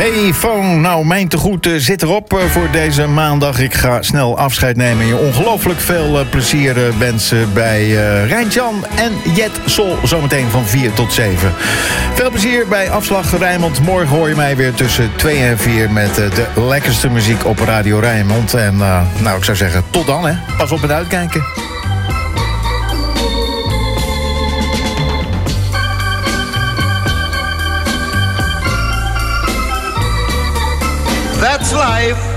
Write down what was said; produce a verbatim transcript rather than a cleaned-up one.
Hey Phone, nou mijn tegoed uh, zit erop uh, voor deze maandag. Ik ga snel afscheid nemen en je ongelooflijk veel uh, plezier uh, wensen bij uh, Rijntjan en Jet Sol zometeen van vier tot zeven. Veel plezier bij Afslag Rijnmond. Morgen hoor je mij weer tussen twee en vier met uh, de lekkerste muziek op Radio Rijnmond. En uh, nou, ik zou zeggen, tot dan hè. Pas op en uitkijken. That's life.